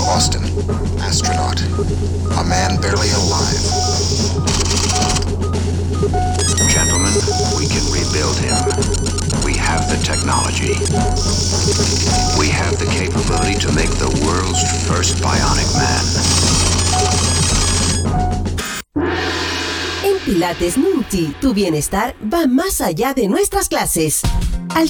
Austin, astronaut. A man barely alive. Gentlemen, we can rebuild him. We have the technology. We have the capability to make the world's first bionic man. En Pilates Nunti, tu bienestar va más allá de nuestras clases.